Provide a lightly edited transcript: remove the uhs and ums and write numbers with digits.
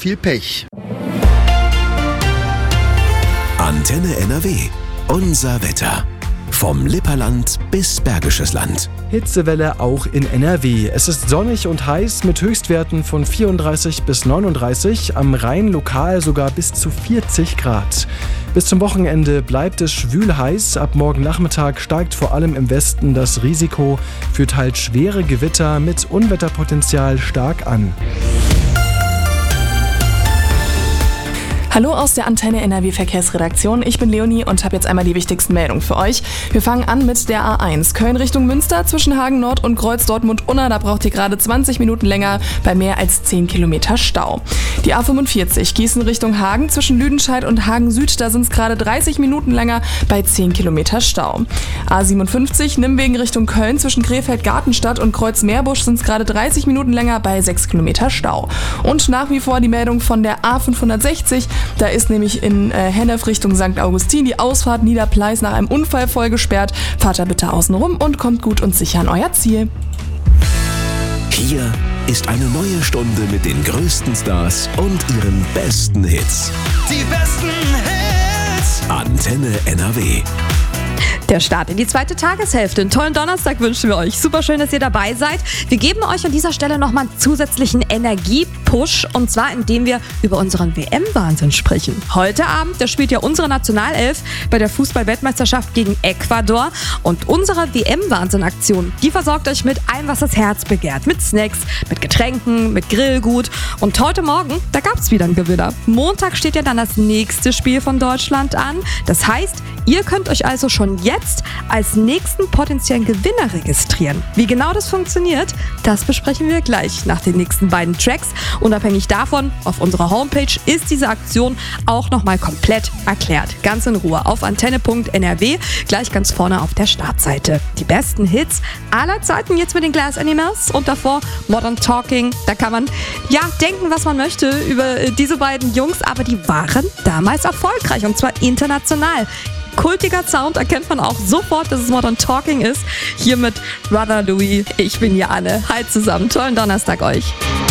viel Pech. Antenne NRW. Unser Wetter. Vom Lipperland bis Bergisches Land. Hitzewelle auch in NRW. Es ist sonnig und heiß mit Höchstwerten von 34 bis 39, am Rhein lokal sogar bis zu 40 Grad. Bis zum Wochenende bleibt es schwül heiß. Ab morgen Nachmittag steigt vor allem im Westen das Risiko für teils schwere Gewitter mit Unwetterpotenzial stark an. Hallo aus der Antenne NRW Verkehrsredaktion. Ich bin Leonie und habe jetzt einmal die wichtigsten Meldungen für euch. Wir fangen an mit der A1. Köln Richtung Münster zwischen Hagen Nord und Kreuz Dortmund-Unna. Da braucht ihr gerade 20 Minuten länger bei mehr als 10 Kilometer Stau. Die A45 Gießen Richtung Hagen zwischen Lüdenscheid und Hagen Süd. Da sind es gerade 30 Minuten länger bei 10 Kilometer Stau. A57 Nimwegen Richtung Köln zwischen Krefeld-Gartenstadt und Kreuz-Meerbusch sind es gerade 30 Minuten länger bei 6 Kilometer Stau. Und nach wie vor die Meldung von der A560. Da ist nämlich in Hennef Richtung St. Augustin die Ausfahrt Niederpleis nach einem Unfall voll gesperrt. Fahrt da bitte außen rum und kommt gut und sicher an euer Ziel. Hier ist eine neue Stunde mit den größten Stars und ihren besten Hits. Die besten Hits. Antenne NRW. Der Start in die zweite Tageshälfte. Einen tollen Donnerstag wünschen wir euch. Super schön, dass ihr dabei seid. Wir geben euch an dieser Stelle nochmal einen zusätzlichen Energiepush. Und zwar, indem wir über unseren WM-Wahnsinn sprechen. Heute Abend, da spielt ja unsere Nationalelf bei der Fußball-Weltmeisterschaft gegen Ecuador. Und unsere WM-Wahnsinn-Aktion, die versorgt euch mit allem, was das Herz begehrt. Mit Snacks, mit Getränken, mit Grillgut. Und heute Morgen, da gab es wieder einen Gewinner. Montag steht ja dann das nächste Spiel von Deutschland an. Das heißt, ihr könnt euch also schon jetzt als nächsten potenziellen Gewinner registrieren. Wie genau das funktioniert, das besprechen wir gleich nach den nächsten beiden Tracks. Unabhängig davon, auf unserer Homepage ist diese Aktion auch nochmal komplett erklärt. Ganz in Ruhe auf antenne.nrw, gleich ganz vorne auf der Startseite. Die besten Hits aller Zeiten jetzt mit den Glass Animals und davor Modern Talking. Da kann man ja denken, was man möchte über diese beiden Jungs, aber die waren damals erfolgreich und zwar international. Kultiger Sound erkennt man auch sofort, dass es Modern Talking ist. Hier mit Brother Louis. Ich bin hier Anne. Hi zusammen. Tollen Donnerstag euch.